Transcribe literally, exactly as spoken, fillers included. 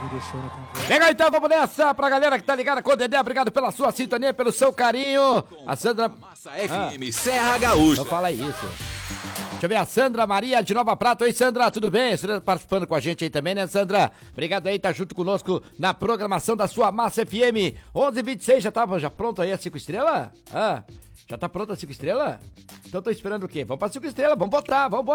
Legal, então, vamos nessa pra galera que tá ligada com o Dedé. Obrigado pela sua sintonia, pelo seu carinho. A Sandra... Massa F M, ah. Serra Gaúcha. Não fala isso. Deixa eu ver a Sandra Maria de Nova Prata. Oi, Sandra, tudo bem? Você tá participando com a gente aí também, né, Sandra? Obrigado aí, tá junto conosco na programação da sua Massa F M. onze e vinte e seis, já tava já pronto aí a cinco estrelas? Ah, já tá pronto a cinco estrelas? Então tô esperando o quê? Vamos pra cinco estrelas, vamos botar, vamos botar.